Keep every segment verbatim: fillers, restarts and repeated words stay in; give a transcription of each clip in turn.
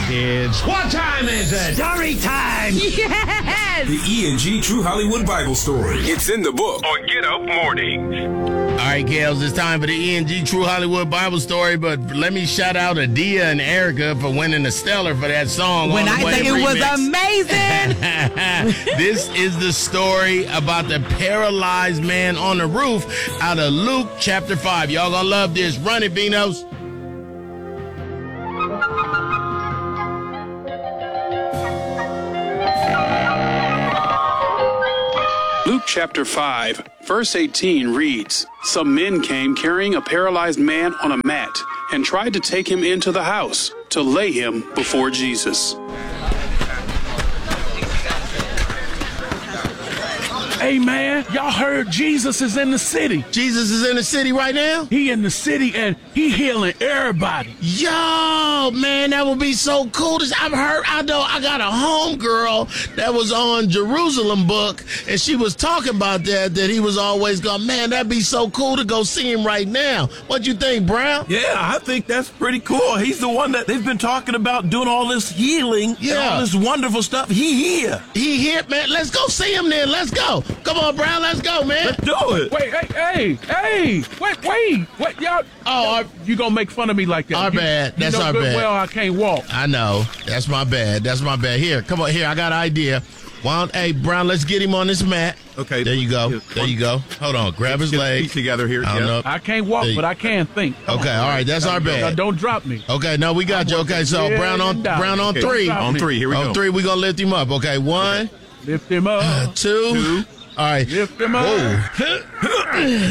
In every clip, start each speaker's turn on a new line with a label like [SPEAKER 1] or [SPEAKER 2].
[SPEAKER 1] kids. What time is it?
[SPEAKER 2] Story time!
[SPEAKER 3] Yes!
[SPEAKER 4] The E and G True Hollywood Bible Story. It's in the book on Get Up Mornings.
[SPEAKER 5] All right, Gales, it's time for the E and G True Hollywood Bible Story, but let me shout out Adia and Erica for winning the Stellar for that song.
[SPEAKER 3] When I think it
[SPEAKER 5] remix.
[SPEAKER 3] was amazing.
[SPEAKER 5] This is the story about the paralyzed man on the roof out of Luke chapter five. Y'all gonna love this. Run it, Beanos.
[SPEAKER 6] Luke chapter five, verse eighteen reads, "Some men came carrying a paralyzed man on a mat and tried to take him into the house to lay him before Jesus."
[SPEAKER 7] Hey, man, y'all heard Jesus is in the city.
[SPEAKER 5] Jesus is in the city right now?
[SPEAKER 7] He in the city, and he healing everybody.
[SPEAKER 5] Yo, man, that would be so cool. I've heard, I know, I got a homegirl that was on Jerusalem Book, and she was talking about that, that he was always going, man, that'd be so cool to go see him right now. What you think, Brown?
[SPEAKER 8] Yeah, I think that's pretty cool. He's the one that they've been talking about doing all this healing
[SPEAKER 5] yeah.
[SPEAKER 8] and all this wonderful stuff. He here.
[SPEAKER 5] He here, man. Let's go see him then. Let's go. Come on, Brown, let's go, man.
[SPEAKER 8] Let's do it.
[SPEAKER 7] Wait, hey, hey, hey, wait, wait, wait, y'all.
[SPEAKER 5] Oh,
[SPEAKER 7] y'all, you gonna make fun of me like that?
[SPEAKER 5] Our
[SPEAKER 7] you,
[SPEAKER 5] bad.
[SPEAKER 7] You
[SPEAKER 5] That's
[SPEAKER 7] know
[SPEAKER 5] our
[SPEAKER 7] good
[SPEAKER 5] bad.
[SPEAKER 7] Well, I can't walk.
[SPEAKER 5] I know. That's my bad. That's my bad. Here, come on. Here, I got an idea. Why don't, hey, Brown, let's get him on this mat.
[SPEAKER 8] Okay.
[SPEAKER 5] There you go. There you go. Hold on. Grab his leg.
[SPEAKER 8] Together here.
[SPEAKER 5] I don't know.
[SPEAKER 7] I can't walk, but I can think. Come
[SPEAKER 5] okay,
[SPEAKER 7] on.
[SPEAKER 5] all right. That's our
[SPEAKER 7] Now,
[SPEAKER 5] bad.
[SPEAKER 7] don't drop me.
[SPEAKER 5] Okay, no, we got you. Okay, so
[SPEAKER 7] Yeah,
[SPEAKER 5] Brown on
[SPEAKER 7] down.
[SPEAKER 5] Brown on
[SPEAKER 8] Okay.
[SPEAKER 5] three.
[SPEAKER 8] On three. Here we
[SPEAKER 5] on
[SPEAKER 8] go.
[SPEAKER 5] three, we gonna lift him up. Okay, one,
[SPEAKER 7] Lift him up.
[SPEAKER 5] two.
[SPEAKER 8] Two.
[SPEAKER 5] All right.
[SPEAKER 7] Lift him up.
[SPEAKER 5] Whoa.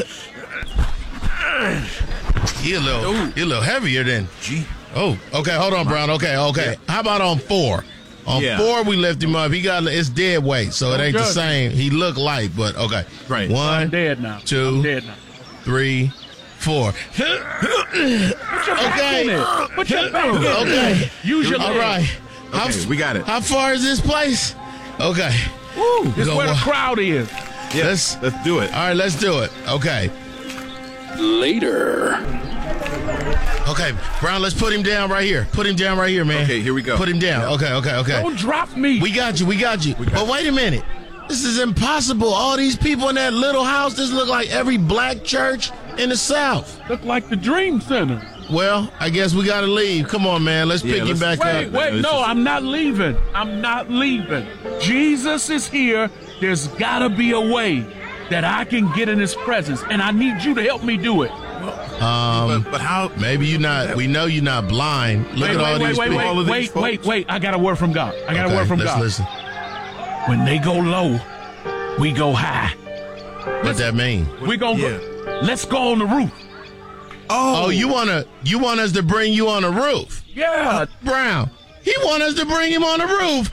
[SPEAKER 5] He a little, he a little heavier than.
[SPEAKER 8] Gee.
[SPEAKER 5] Oh, okay. Hold on, Brown. Okay, okay. How about on four? On
[SPEAKER 8] Yeah.
[SPEAKER 5] four, we lift him up. He got it's dead weight, so it
[SPEAKER 7] Don't
[SPEAKER 5] ain't the
[SPEAKER 7] judge
[SPEAKER 5] same. He look light, but okay.
[SPEAKER 8] Right.
[SPEAKER 7] I'm
[SPEAKER 5] One,
[SPEAKER 7] dead now.
[SPEAKER 5] two,
[SPEAKER 7] I'm dead now.
[SPEAKER 5] three, four.
[SPEAKER 7] Put your back
[SPEAKER 5] Okay.
[SPEAKER 7] in it. Put your back in it.
[SPEAKER 5] Okay.
[SPEAKER 7] Use your
[SPEAKER 5] All
[SPEAKER 7] leg.
[SPEAKER 5] right. How,
[SPEAKER 8] Okay, we got it.
[SPEAKER 5] How far is this place? Okay.
[SPEAKER 7] Woo, this
[SPEAKER 5] go
[SPEAKER 7] where the
[SPEAKER 5] walk.
[SPEAKER 7] crowd is.
[SPEAKER 8] Yeah,
[SPEAKER 5] Let's-
[SPEAKER 8] let's do it.
[SPEAKER 5] All right, let's do it. Okay.
[SPEAKER 6] Later.
[SPEAKER 5] Okay, Brown, let's put him down right here. Put him down right here, man.
[SPEAKER 8] Okay, here we go.
[SPEAKER 5] Put him down.
[SPEAKER 8] Yeah.
[SPEAKER 5] Okay, okay, okay.
[SPEAKER 7] Don't drop me.
[SPEAKER 5] We got you. We got you.
[SPEAKER 8] got
[SPEAKER 5] But wait a minute. This is impossible. All these people in that little house, this look like every black church in the South.
[SPEAKER 7] Look like the Dream Center.
[SPEAKER 5] Well, I guess we got to leave. Come on, man. Let's
[SPEAKER 8] Yeah,
[SPEAKER 5] pick you
[SPEAKER 8] let's-
[SPEAKER 5] back
[SPEAKER 7] Wait,
[SPEAKER 5] up.
[SPEAKER 7] wait,
[SPEAKER 8] It's
[SPEAKER 7] no,
[SPEAKER 8] just-
[SPEAKER 7] I'm not leaving. I'm not leaving. Jesus is here. There's gotta be a way that I can get in his presence, and I need you to help me do it.
[SPEAKER 5] Um,
[SPEAKER 8] But, but how?
[SPEAKER 5] maybe you're not. We know you're not blind. Look
[SPEAKER 7] wait,
[SPEAKER 5] at all
[SPEAKER 7] wait,
[SPEAKER 5] these
[SPEAKER 7] wait,
[SPEAKER 5] people.
[SPEAKER 7] wait,
[SPEAKER 8] all of these
[SPEAKER 7] wait,
[SPEAKER 8] folks.
[SPEAKER 7] wait, wait. I got a word from God. I got
[SPEAKER 5] Okay,
[SPEAKER 7] a word from
[SPEAKER 5] let's
[SPEAKER 7] God.
[SPEAKER 5] listen.
[SPEAKER 7] When they go low, we go high.
[SPEAKER 5] What that mean?
[SPEAKER 7] We gonna
[SPEAKER 8] Yeah.
[SPEAKER 7] go. Let's go on the roof.
[SPEAKER 5] Oh, you wanna you want us to bring you on the roof,
[SPEAKER 7] Yeah.
[SPEAKER 5] Brown? He want us to bring him on the roof.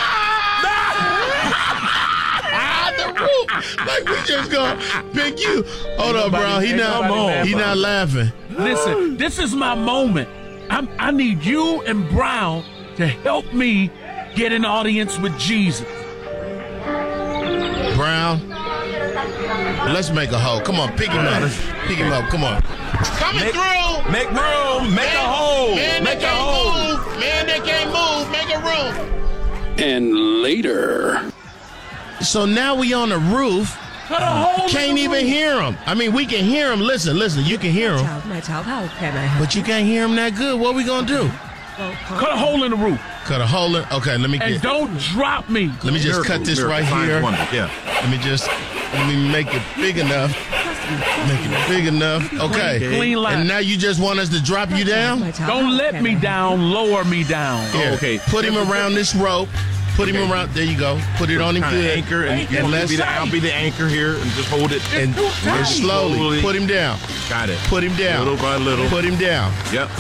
[SPEAKER 5] Ah, the roof. Like we just gonna pick you. Hold up,
[SPEAKER 7] nobody-
[SPEAKER 5] Brown. He
[SPEAKER 7] ain't
[SPEAKER 5] not.
[SPEAKER 7] nobody mad
[SPEAKER 5] He
[SPEAKER 7] about
[SPEAKER 5] not
[SPEAKER 7] it.
[SPEAKER 5] laughing.
[SPEAKER 7] Listen, this is my moment. I'm, I need you and Brown to help me get an audience with Jesus.
[SPEAKER 5] Brown. Let's make a hole. Come on, pick him up. Pick him up. Come on. Coming
[SPEAKER 8] Make-
[SPEAKER 5] through.
[SPEAKER 8] Make room. Make a hole.
[SPEAKER 5] Man,
[SPEAKER 8] Make
[SPEAKER 5] they
[SPEAKER 8] a
[SPEAKER 5] can't
[SPEAKER 8] hole.
[SPEAKER 5] move. Man, they can't move. Make a room.
[SPEAKER 6] And later.
[SPEAKER 5] So now we on the roof.
[SPEAKER 7] Cut a hole in
[SPEAKER 5] Can't
[SPEAKER 7] the
[SPEAKER 5] even
[SPEAKER 7] roof.
[SPEAKER 5] hear him. I mean, we can hear him. Listen, listen. You can hear him,
[SPEAKER 2] Child, my child, how can I help?
[SPEAKER 5] but you can't hear him that good. What we gonna do?
[SPEAKER 7] Cut a hole in the roof.
[SPEAKER 5] Cut a hole in. Okay, let me
[SPEAKER 7] And
[SPEAKER 5] get.
[SPEAKER 7] don't drop me.
[SPEAKER 5] Let me just
[SPEAKER 8] Miracle,
[SPEAKER 5] cut this
[SPEAKER 8] miracle,
[SPEAKER 5] right
[SPEAKER 8] signs
[SPEAKER 5] here.
[SPEAKER 8] and wonders, Yeah.
[SPEAKER 5] Let me just. Let me make it big enough. Make it big enough. Okay.
[SPEAKER 7] Clean line.
[SPEAKER 5] And now you just want us to drop you down?
[SPEAKER 2] My child,
[SPEAKER 7] Don't
[SPEAKER 2] how
[SPEAKER 7] let
[SPEAKER 2] can
[SPEAKER 7] me
[SPEAKER 2] I help?
[SPEAKER 7] down. Lower me down.
[SPEAKER 5] Here,
[SPEAKER 8] okay.
[SPEAKER 5] Put him around this rope. Put him
[SPEAKER 8] Okay.
[SPEAKER 5] around. There you go. Put it on him
[SPEAKER 8] Kind of
[SPEAKER 5] good.
[SPEAKER 8] anchor, and,
[SPEAKER 5] And
[SPEAKER 8] and
[SPEAKER 5] let's
[SPEAKER 8] be the, I'll be the anchor here, and just hold it.
[SPEAKER 5] and,
[SPEAKER 7] too tight.
[SPEAKER 5] and slowly
[SPEAKER 8] Slowly.
[SPEAKER 5] put him down.
[SPEAKER 8] Got it.
[SPEAKER 5] Put him down.
[SPEAKER 8] Little by little.
[SPEAKER 5] Put him down.
[SPEAKER 8] Yep.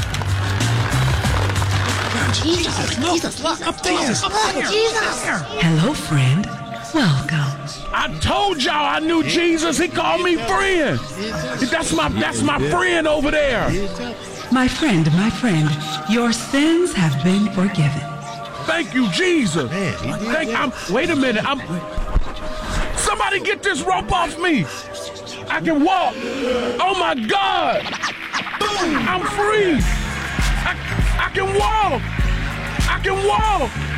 [SPEAKER 9] Hello, friend. Welcome.
[SPEAKER 7] I told y'all I knew Jesus. He called me friend. That's my that's my friend over there.
[SPEAKER 9] My friend, my friend, your sins have been forgiven.
[SPEAKER 7] Thank you, Jesus. Thank I'm wait a minute. I'm somebody get this rope off me. I can walk. Oh my God. I'm free. I, I can walk. walk.